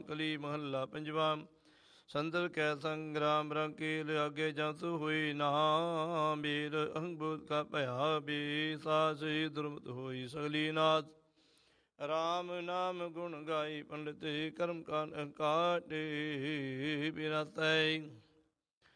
ਕਲੀ ਮਹੱਲਾ ਪੰਜਵਾ। ਸੰਦਰ ਕੈ ਸੰਗਰਾਮ ਰੰਕੇ ਲਿਆਗੇ ਜੰਸ ਹੋਈ ਨਾ ਬੀਰ ਅਹੰਬੋਧ ਕਾ ਭਇਆ ਬੀ ਸਾਸ ਦੁਰਮਤ ਹੋਈ ਸਗਲੀ ਨਾਥ। ਰਾਮ ਨਾਮ ਗੁਣ ਗਾਈ ਪੰਡਿਤ ਕਰਮ ਕਾਟੇ ਬਿਰਤੈ।